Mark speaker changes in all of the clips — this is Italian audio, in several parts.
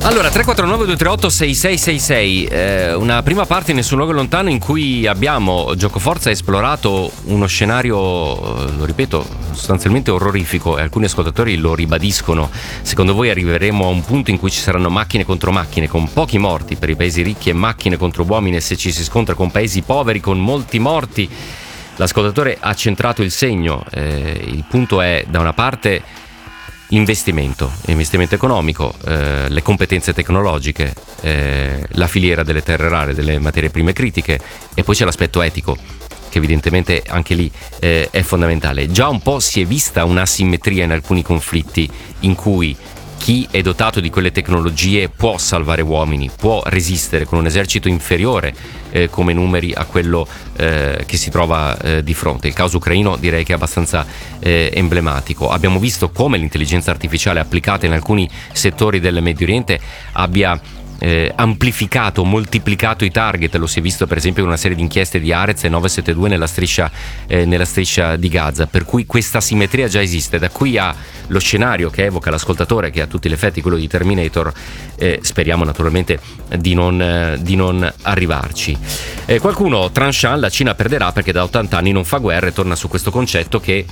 Speaker 1: Allora, 349-238-6666, una prima parte in Nessun Luogo Lontano in cui abbiamo giocoforza esplorato uno scenario, lo ripeto, sostanzialmente orrorifico, e alcuni ascoltatori lo ribadiscono. Secondo voi arriveremo a un punto in cui ci saranno macchine contro macchine con pochi morti per i paesi ricchi e macchine contro uomini se ci si scontra con paesi poveri con molti morti? L'ascoltatore ha centrato il segno, il punto è da una parte investimento economico, le competenze tecnologiche, la filiera delle terre rare, delle materie prime critiche, e poi c'è l'aspetto etico che evidentemente anche lì è fondamentale. Già un po' si è vista un'asimmetria in alcuni conflitti in cui chi è dotato di quelle tecnologie può salvare uomini, può resistere con un esercito inferiore come numeri a quello che si trova di fronte. Il caso ucraino direi che è abbastanza emblematico. Abbiamo visto come l'intelligenza artificiale applicata in alcuni settori del Medio Oriente abbia amplificato, moltiplicato i target. Lo si è visto per esempio in una serie di inchieste di Arez e 972 nella striscia di Gaza, per cui questa simmetria già esiste. Da qui a lo scenario che evoca l'ascoltatore, che ha a tutti gli effetti quello di Terminator, speriamo naturalmente di non arrivarci. Qualcuno, tranchant, la Cina perderà perché da 80 anni non fa guerra, e torna su questo concetto che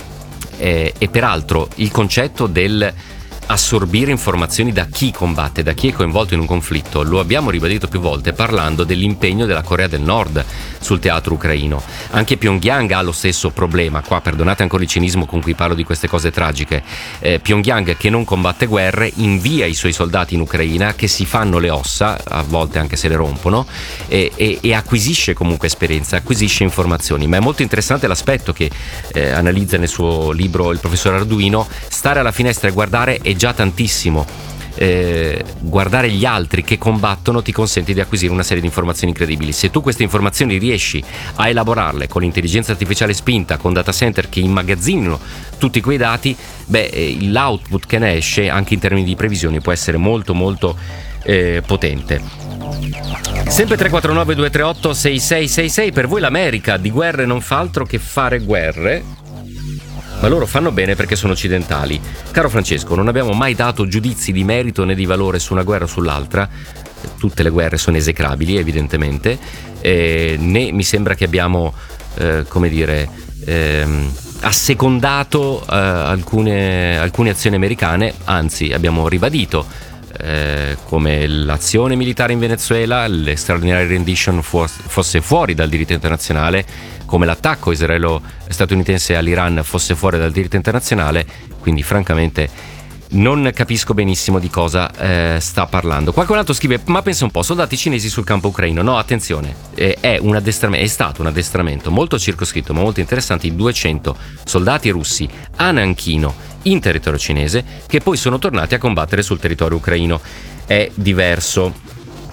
Speaker 1: è peraltro il concetto del assorbire informazioni da chi combatte, da chi è coinvolto in un conflitto. Lo abbiamo ribadito più volte parlando dell'impegno della Corea del Nord sul teatro ucraino. Anche Pyongyang ha lo stesso problema. Qua perdonate ancora il cinismo con cui parlo di queste cose tragiche. Pyongyang, che non combatte guerre, invia i suoi soldati in Ucraina che si fanno le ossa, a volte anche se le rompono, e acquisisce comunque esperienza, acquisisce informazioni. Ma è molto interessante l'aspetto che analizza nel suo libro il professor Arduino: stare alla finestra e guardare è già tantissimo. Guardare gli altri che combattono ti consente di acquisire una serie di informazioni incredibili. Se tu queste informazioni riesci a elaborarle con l'intelligenza artificiale spinta, con data center che immagazzinino tutti quei dati, l'output che ne esce anche in termini di previsioni può essere molto molto potente. Sempre 349-238-6666. Per voi l'America di guerre non fa altro che fare guerre, ma loro fanno bene perché sono occidentali. Caro Francesco, non abbiamo mai dato giudizi di merito né di valore su una guerra o sull'altra. Tutte le guerre sono esecrabili, evidentemente, né mi sembra che abbiamo, assecondato alcune azioni americane. Anzi, abbiamo ribadito come l'azione militare in Venezuela, l'extraordinary rendition, fosse fuori dal diritto internazionale, come l'attacco israelo-statunitense all'Iran fosse fuori dal diritto internazionale. Quindi francamente non capisco benissimo di cosa sta parlando. Qualcun altro scrive: ma pensa un po', soldati cinesi sul campo ucraino. No, attenzione, è stato un addestramento molto circoscritto ma molto interessante di 200 soldati russi a Nanchino in territorio cinese, che poi sono tornati a combattere sul territorio ucraino. È diverso.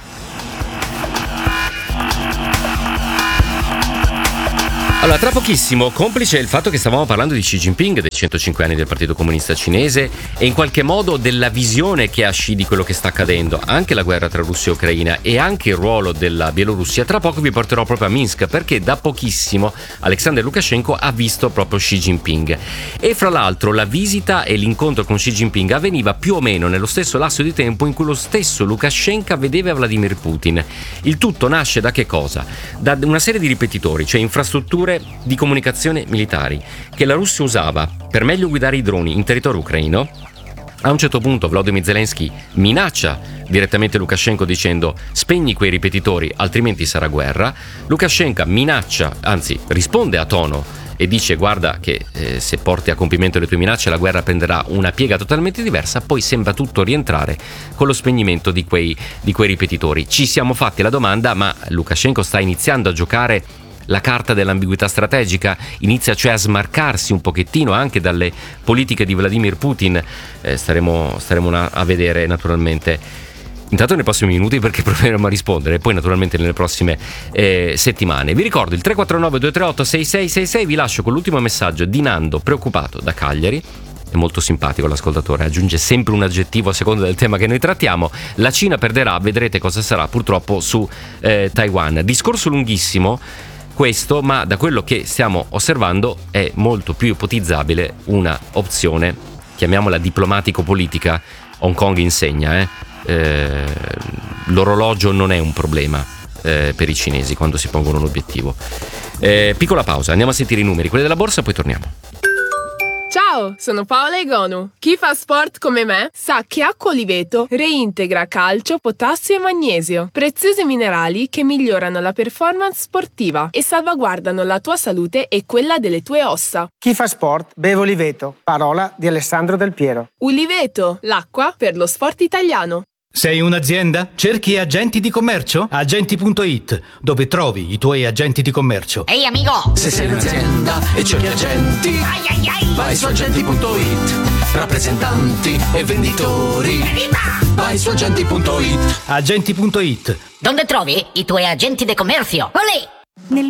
Speaker 1: Allora, tra pochissimo, complice il fatto che stavamo parlando di Xi Jinping, dei 105 anni del Partito Comunista Cinese, e in qualche modo della visione che ha Xi di quello che sta accadendo, anche la guerra tra Russia e Ucraina e anche il ruolo della Bielorussia, tra poco vi porterò proprio a Minsk, perché da pochissimo Alexander Lukashenko ha visto proprio Xi Jinping. E fra l'altro la visita e l'incontro con Xi Jinping avveniva più o meno nello stesso lasso di tempo in cui lo stesso Lukashenko vedeva Vladimir Putin. Il tutto nasce da che cosa? Da una serie di ripetitori, cioè infrastrutture di comunicazione militari, che la Russia usava per meglio guidare i droni in territorio ucraino. A un certo punto Volodymyr Zelensky minaccia direttamente Lukashenko dicendo: spegni quei ripetitori altrimenti sarà guerra. Lukashenko risponde a tono e dice: guarda che se porti a compimento le tue minacce la guerra prenderà una piega totalmente diversa. Poi sembra tutto rientrare con lo spegnimento di quei ripetitori. Ci siamo fatti la domanda: ma Lukashenko sta iniziando a giocare la carta dell'ambiguità strategica, inizia cioè a smarcarsi un pochettino anche dalle politiche di Vladimir Putin? Staremo a vedere naturalmente intanto nei prossimi minuti, perché proveremo a rispondere, e poi naturalmente nelle prossime settimane. Vi ricordo il 349-238-6666. Vi lascio con l'ultimo messaggio di Nando, preoccupato, da Cagliari. È molto simpatico l'ascoltatore, aggiunge sempre un aggettivo a seconda del tema che noi trattiamo. La Cina perderà, vedrete cosa sarà purtroppo su Taiwan. Discorso lunghissimo questo, ma da quello che stiamo osservando è molto più ipotizzabile una opzione, chiamiamola diplomatico-politica. Hong Kong insegna, l'orologio non è un problema per i cinesi quando si pongono un obiettivo. Piccola pausa, andiamo a sentire i numeri, quelli della borsa, poi torniamo.
Speaker 2: Ciao, sono Paola Egonu. Chi fa sport come me sa che acqua Oliveto reintegra calcio, potassio e magnesio, preziosi minerali che migliorano la performance sportiva e salvaguardano la tua salute e quella delle tue ossa.
Speaker 3: Chi fa sport beve Oliveto, parola di Alessandro Del Piero.
Speaker 2: Oliveto, l'acqua per lo sport italiano.
Speaker 4: Sei un'azienda? Cerchi agenti di commercio? Agenti.it, dove trovi i tuoi agenti di commercio.
Speaker 5: Ehi amico!
Speaker 6: Se sei un'azienda e cerchi agenti, vai su agenti.it. Rappresentanti e venditori, vai su agenti.it.
Speaker 4: Agenti.it.
Speaker 5: Dove trovi i tuoi agenti di commercio? Olè!
Speaker 7: Nel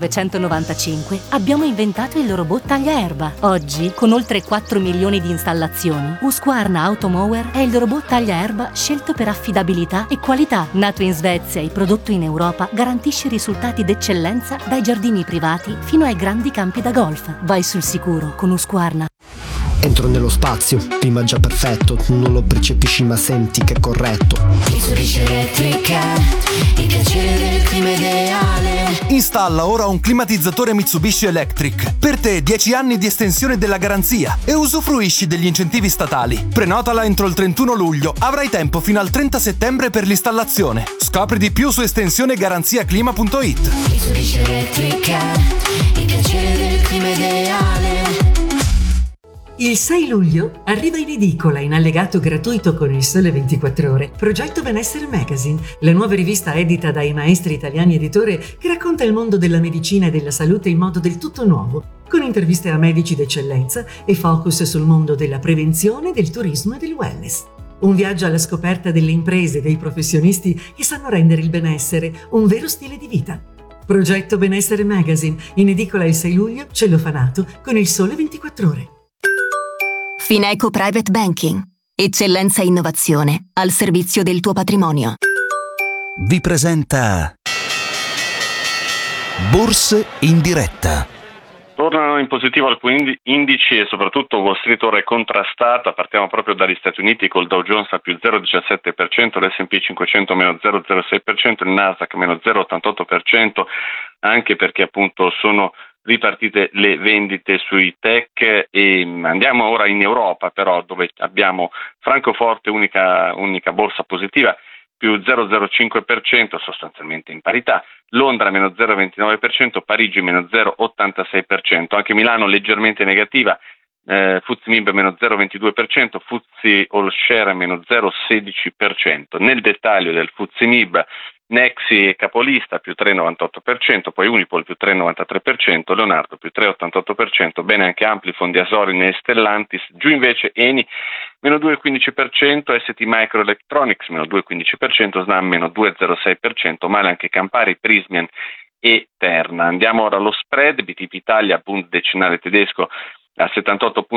Speaker 7: 1995 abbiamo inventato il robot tagliaerba. Oggi, con oltre 4 milioni di installazioni, Husqvarna Automower è il robot tagliaerba scelto per affidabilità e qualità. Nato in Svezia e prodotto in Europa, garantisce risultati d'eccellenza dai giardini privati fino ai grandi campi da golf. Vai sul sicuro con Husqvarna.
Speaker 8: Entro nello spazio, clima già perfetto, non lo percepisci ma senti che è corretto.
Speaker 6: Mitsubishi Elettrica, il piacere del clima ideale.
Speaker 9: Installa ora un climatizzatore Mitsubishi Electric. Per te 10 anni di estensione della garanzia e usufruisci degli incentivi statali. Prenotala entro il 31 luglio, avrai tempo fino al 30 settembre per l'installazione. Scopri di più su estensionegaranziaclima.it.
Speaker 6: Mitsubishi Elettrica, il piacere del clima ideale.
Speaker 10: Il 6 luglio arriva in edicola in allegato gratuito con Il Sole 24 Ore Progetto Benessere Magazine, la nuova rivista edita dai maestri italiani editori che racconta il mondo della medicina e della salute in modo del tutto nuovo, con interviste a medici d'eccellenza e focus sul mondo della prevenzione, del turismo e del wellness. Un viaggio alla scoperta delle imprese e dei professionisti che sanno rendere il benessere un vero stile di vita. Progetto Benessere Magazine, in edicola il 6 luglio, Cellofanato con Il Sole 24 Ore.
Speaker 11: Fineco Private Banking. Eccellenza e innovazione al servizio del tuo patrimonio.
Speaker 12: Vi presenta Borse in diretta.
Speaker 13: Tornano in positivo alcuni indici e soprattutto Wall Street ora è contrastata. Partiamo proprio dagli Stati Uniti col Dow Jones a più 0,17%, l'S&P 500 meno 0,06%, il Nasdaq meno 0,88%, anche perché appunto sono ripartite le vendite sui tech. E andiamo ora in Europa però, dove abbiamo Francoforte, unica borsa positiva, più 0,05%, sostanzialmente in parità, Londra meno 0,29%, Parigi meno 0,86%, anche Milano leggermente negativa, FTSE MIB meno 0,22%, FTSE All Share meno 0,16%. Nel dettaglio del FTSE MIB, Nexi capolista più 3,98%, poi Unipol più 3,93%, Leonardo più 3,88%, bene anche Amplifon, Diasorin e Stellantis, giù invece Eni meno 2,15%, ST Microelectronics meno 2,15%, Snam meno 2,06%, male anche Campari, Prysmian e Terna. Andiamo ora allo spread, BTP Italia, Bund decennale tedesco a 78